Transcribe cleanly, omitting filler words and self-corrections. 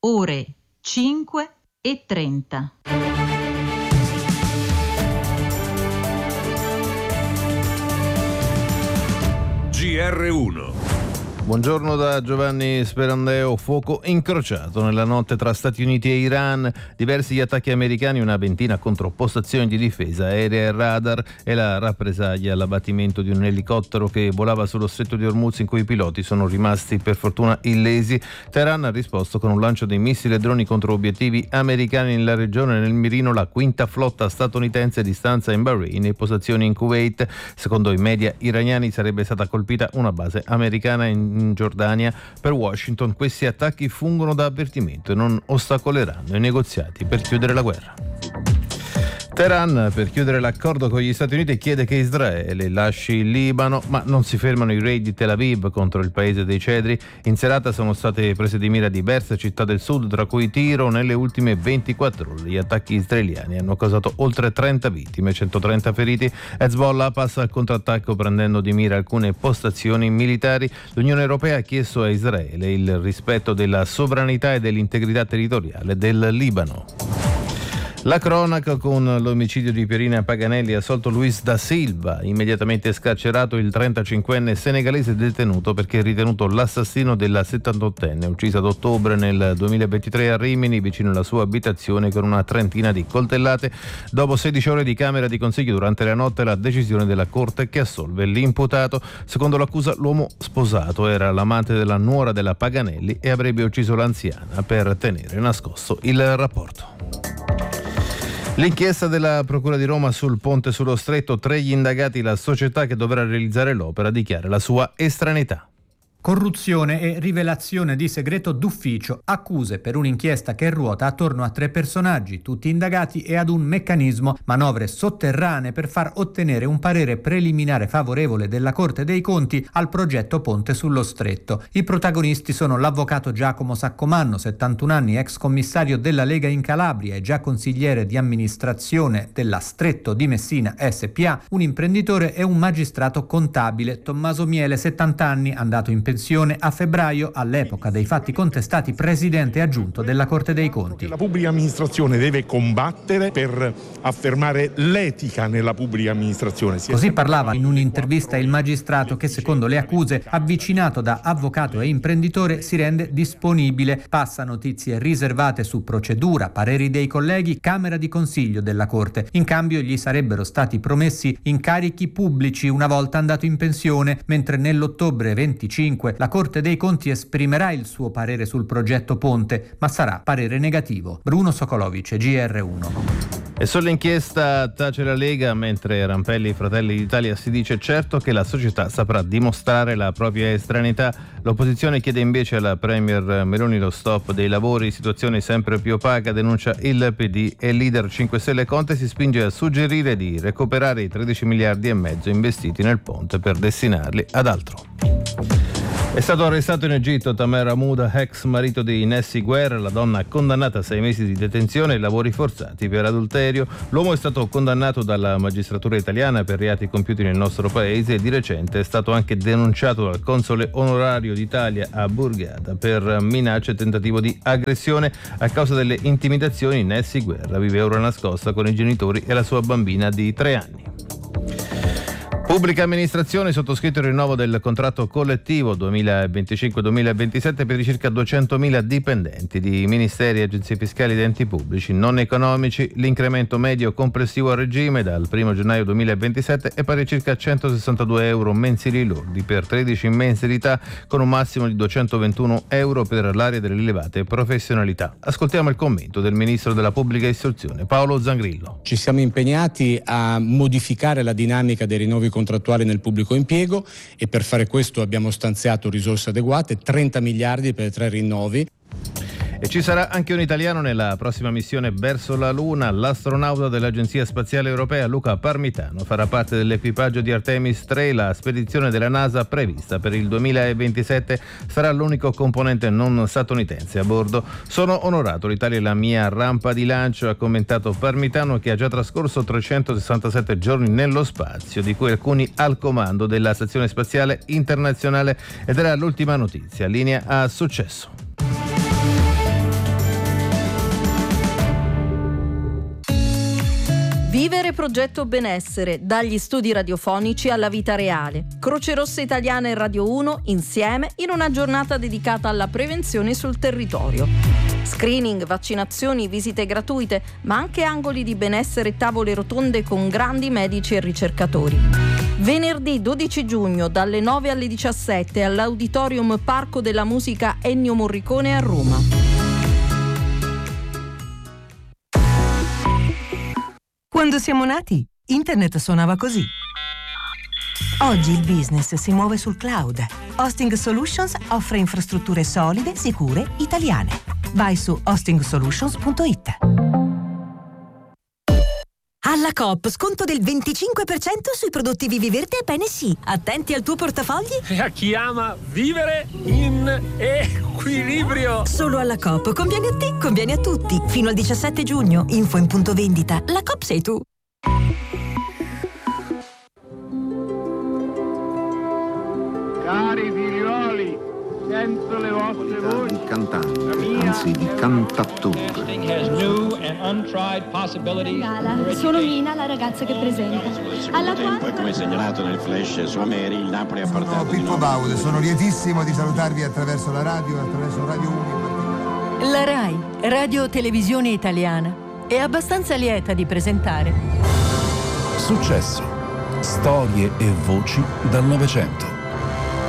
ore 5:30. GR1. Buongiorno da Giovanni Sperandeo. Fuoco incrociato nella notte tra Stati Uniti e Iran, diversi gli attacchi americani, una ventina contro postazioni di difesa aerea e radar e la rappresaglia all'abbattimento di un elicottero che volava sullo stretto di Hormuz, in cui i piloti sono rimasti per fortuna illesi. Teheran ha risposto con un lancio dei missili e droni contro obiettivi americani nella regione. Nel mirino la quinta flotta statunitense di stanza in Bahrain e postazioni in Kuwait. Secondo i media iraniani sarebbe stata colpita una base americana in Giordania. Per Washington questi attacchi fungono da avvertimento e non ostacoleranno i negoziati per chiudere la guerra. Teheran, per chiudere l'accordo con gli Stati Uniti, chiede che Israele lasci il Libano, ma non si fermano i raid di Tel Aviv contro il paese dei cedri. In serata sono state prese di mira diverse città del sud, tra cui Tiro. Nelle ultime 24 ore gli attacchi israeliani hanno causato oltre 30 vittime, 130 feriti. Hezbollah passa al contrattacco prendendo di mira alcune postazioni militari. L'Unione Europea ha chiesto a Israele il rispetto della sovranità e dell'integrità territoriale del Libano. La cronaca con l'omicidio di Pierina Paganelli, assolto Luis da Silva, immediatamente scarcerato il 35enne senegalese detenuto perché è ritenuto l'assassino della 78enne uccisa ad ottobre nel 2023 a Rimini, vicino alla sua abitazione, con una trentina di coltellate. Dopo 16 ore di camera di consiglio durante la notte, la decisione della Corte che assolve l'imputato. Secondo l'accusa, l'uomo sposato era l'amante della nuora della Paganelli e avrebbe ucciso l'anziana per tenere nascosto il rapporto. L'inchiesta della Procura di Roma sul ponte sullo Stretto, 3 gli indagati, la società che dovrà realizzare l'opera dichiara la sua estraneità. Corruzione e rivelazione di segreto d'ufficio, accuse per un'inchiesta che ruota attorno a 3 personaggi, tutti indagati, e ad un meccanismo, manovre sotterranee per far ottenere un parere preliminare favorevole della Corte dei Conti al progetto Ponte sullo Stretto. I protagonisti sono l'avvocato Giacomo Saccomanno, 71 anni, ex commissario della Lega in Calabria e già consigliere di amministrazione della Stretto di Messina SPA, un imprenditore e un magistrato contabile, Tommaso Miele, 70 anni, andato in pensione a febbraio, all'epoca dei fatti contestati presidente aggiunto della Corte dei Conti. La pubblica amministrazione deve combattere per affermare l'etica nella pubblica amministrazione. Così parlava in un'intervista il magistrato che, secondo le accuse, avvicinato da avvocato e imprenditore, si rende disponibile. Passa notizie riservate su procedura, pareri dei colleghi, Camera di Consiglio della Corte. In cambio gli sarebbero stati promessi incarichi pubblici una volta andato in pensione, mentre nell'ottobre 25 la Corte dei Conti esprimerà il suo parere sul progetto Ponte, ma sarà parere negativo. Bruno Sokolovic, GR1. E sull'inchiesta tace la Lega, mentre Rampelli Fratelli d'Italia si dice certo che la società saprà dimostrare la propria estraneità. L'opposizione chiede invece alla Premier Meloni lo stop dei lavori, situazione sempre più opaca, denuncia il PD, e il leader 5 Stelle Conte si spinge a suggerire di recuperare i 13 miliardi e mezzo investiti nel ponte per destinarli ad altro. È stato arrestato in Egitto Tamer Hamouda, ex marito di Nessi Guerra, la donna condannata a 6 mesi di detenzione e lavori forzati per adulterio. L'uomo è stato condannato dalla magistratura italiana per reati compiuti nel nostro paese e di recente è stato anche denunciato dal console onorario d'Italia a Hurghada per minacce e tentativo di aggressione. A causa delle intimidazioni, Nessi Guerra vive ora nascosta con i genitori e la sua bambina di 3 anni. Pubblica amministrazione, sottoscritto il rinnovo del contratto collettivo 2025-2027 per i circa 200.000 dipendenti di ministeri, agenzie fiscali ed enti pubblici non economici. L'incremento medio complessivo a regime dal 1 gennaio 2027 è pari a circa 162 euro mensili lordi per 13 mensilità, con un massimo di 221 euro per l'area delle rilevate professionalità. Ascoltiamo il commento del ministro della pubblica istruzione, Paolo Zangrillo. Ci siamo impegnati a modificare la dinamica dei rinnovi contrattuali nel pubblico impiego e per fare questo abbiamo stanziato risorse adeguate, 30 miliardi per 3 rinnovi. E ci sarà anche un italiano nella prossima missione verso la Luna. L'astronauta dell'Agenzia Spaziale Europea Luca Parmitano farà parte dell'equipaggio di Artemis 3. La spedizione della NASA prevista per il 2027 sarà l'unico componente non statunitense a bordo. Sono onorato, l'Italia è la mia rampa di lancio, ha commentato Parmitano, che ha già trascorso 367 giorni nello spazio, di cui alcuni al comando della Stazione Spaziale Internazionale, ed era l'ultima notizia. Linea a Successo. Vivere progetto benessere, dagli studi radiofonici alla vita reale. Croce Rossa Italiana e Radio 1 insieme in una giornata dedicata alla prevenzione sul territorio. Screening, vaccinazioni, visite gratuite, ma anche angoli di benessere e tavole rotonde con grandi medici e ricercatori. Venerdì 12 giugno dalle 9 alle 17 all'Auditorium Parco della Musica Ennio Morricone a Roma. Quando siamo nati, internet suonava così. Oggi il business si muove sul cloud. Hosting Solutions offre infrastrutture solide, sicure, italiane. Vai su hostingsolutions.it. Alla Coop, sconto del 25% sui prodotti Viviverde e Benessì. Attenti al tuo portafogli. E a chi ama vivere in equilibrio. Solo alla Coop. Conviene a te, conviene a tutti. Fino al 17 giugno. Info in punto vendita. La Coop sei tu. Cari figlioli, sento le vostre voci. Di cantante, anzi di cantattore. Sono Mina, la ragazza che presenta. Alla quale, come segnalato nel flash su Ameri, il Napoli ha portato. Sono Pippo Baudo, sono lietissimo di salutarvi attraverso la radio, attraverso Radio 1. La RAI, Radio Televisione Italiana, è abbastanza lieta di presentare Successo. Storie e voci dal Novecento.